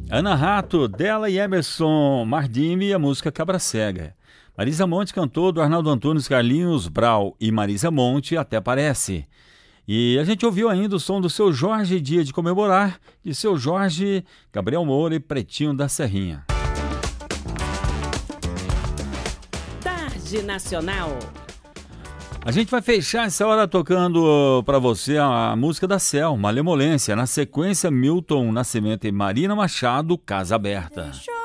Ana Rato, dela e Emerson Mardini, a música Cabra Cega. Marisa Monte cantou do Arnaldo Antunes, Carlinhos Brau e Marisa Monte, Até Parece. E a gente ouviu ainda o som do Seu Jorge, Dia de Comemorar, de Seu Jorge, Gabriel Moura e Pretinho da Serrinha. Tarde Nacional. A gente vai fechar essa hora tocando para você a música da Cel, Malemolência. Na sequência, Milton Nascimento e Marina Machado, Casa Aberta. Deixa